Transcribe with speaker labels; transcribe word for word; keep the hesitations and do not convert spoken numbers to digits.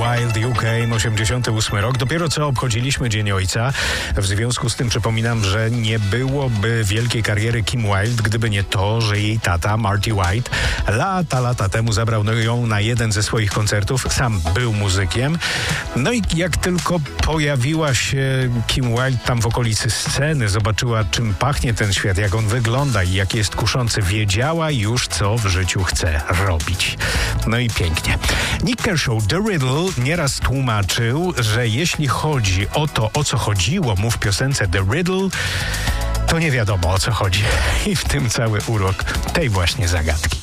Speaker 1: Wilde, U K, osiemdziesiąty ósmy rok. Dopiero co obchodziliśmy Dzień Ojca. W związku z tym przypominam, że nie byłoby wielkiej kariery Kim Wilde, gdyby nie to, że jej tata, Marty White, lata, lata temu zabrał ją na jeden ze swoich koncertów. Sam był muzykiem. No i jak tylko pojawiła się Kim Wilde tam w okolicy sceny, zobaczyła, czym pachnie ten świat, jak on wygląda i jak jest kuszący, wiedziała już, co w życiu chce robić. No i pięknie. Nick Kershaw, The Riddle, nieraz tłumaczył, że jeśli chodzi o to, o co chodziło mu w piosence The Riddle, to nie wiadomo, o co chodzi. I w tym cały urok tej właśnie zagadki.